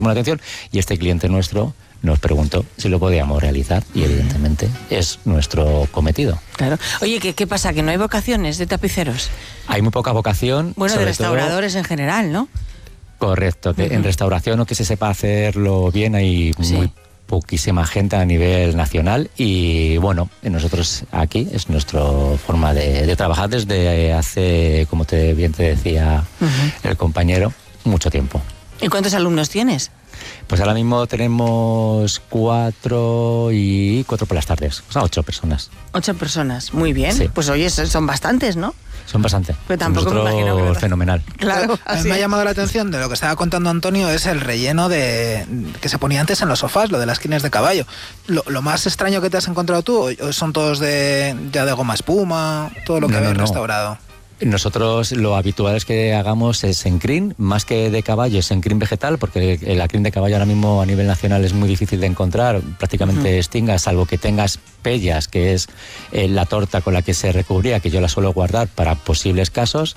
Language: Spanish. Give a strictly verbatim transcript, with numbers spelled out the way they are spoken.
la atención, y este cliente nuestro nos preguntó si lo podíamos realizar y evidentemente es nuestro cometido. Claro. Oye, ¿qué, qué pasa? ¿Que no hay vocaciones de tapiceros? Hay muy poca vocación. Bueno, de restauradores todo, en general, ¿no? Correcto, que uh-huh. en restauración o que se sepa hacerlo bien hay sí. muy poquísima gente a nivel nacional y bueno, nosotros aquí es nuestra forma de, de trabajar desde hace, como te, bien te decía uh-huh. el compañero, mucho tiempo. ¿Y cuántos alumnos tienes? Pues ahora mismo tenemos cuatro y cuatro por las tardes, o sea, ocho personas. Ocho personas, muy bien. Sí. Pues oye, son bastantes, ¿no? Son bastante. Pero tampoco me imagino que... fenomenal. Claro, a mí me ha llamado la atención de lo que estaba contando Antonio, es el relleno de que se ponía antes en los sofás, lo de las esquinas de caballo. Lo, lo más extraño que te has encontrado tú, ¿o son todos de ya de goma espuma, todo lo que no, habéis no, restaurado? Nosotros lo habitual es que hagamos es en crin, más que de caballo, es en crin vegetal, porque el crin de caballo ahora mismo a nivel nacional es muy difícil de encontrar, prácticamente uh-huh. extinga, salvo que tengas pellas, que es eh, la torta con la que se recubría, que yo la suelo guardar para posibles casos,